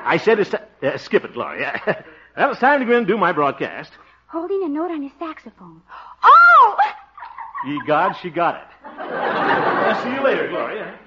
I said it's... skip it, Gloria. Well, it's time to go in and do my broadcast. Holding a note on his saxophone. Oh! Ye gods, she got it. See you later, Gloria.